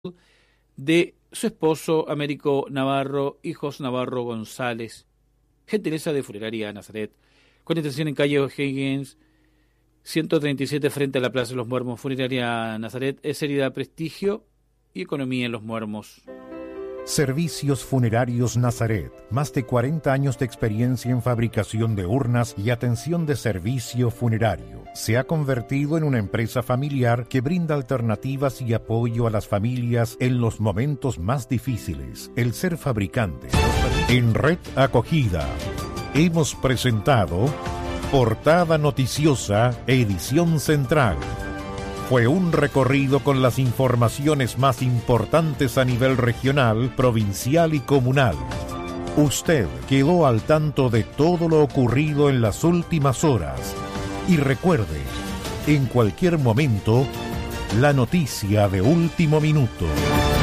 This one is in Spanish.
de su esposo Américo Navarro, hijos Navarro González, gentileza de Funeraria Nazaret, con atención en calle O'Higgins 137 frente a la Plaza de los Muermos. Funeraria Nazaret es seriedad, prestigio y economía en los Muermos. Servicios Funerarios Nazaret, más de 40 años de experiencia en fabricación de urnas y atención de servicio funerario. Se ha convertido en una empresa familiar que brinda alternativas y apoyo a las familias en los momentos más difíciles. El ser fabricante. En Red Acogida hemos presentado Portada Noticiosa, edición central. Fue un recorrido con las informaciones más importantes a nivel regional, provincial y comunal. Usted quedó al tanto de todo lo ocurrido en las últimas horas. Y recuerde, en cualquier momento, la noticia de último minuto.